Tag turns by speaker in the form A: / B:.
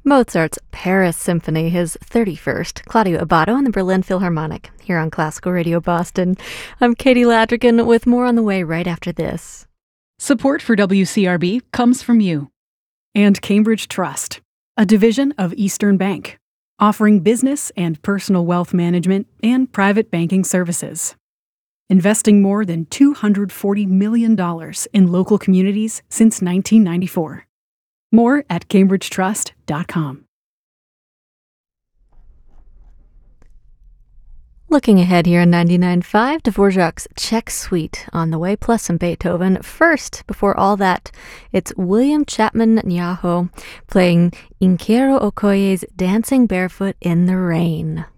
A: Mozart's Paris Symphony, his 31st, Claudio Abbado and the Berlin Philharmonic, here on Classical Radio Boston. I'm Katie Ladrigan with more on the way right after this.
B: Support for WCRB comes from you and Cambridge Trust, a division of Eastern Bank, offering business and personal wealth management and private banking services. Investing more than $240 million in local communities since 1994. More at cambridgetrust.com.
A: Looking ahead here on 99.5, Dvorak's Czech Suite on the way, plus some Beethoven. First, before all that, it's William Chapman Nyaho playing Inkiero Okoye's Dancing Barefoot in the Rain.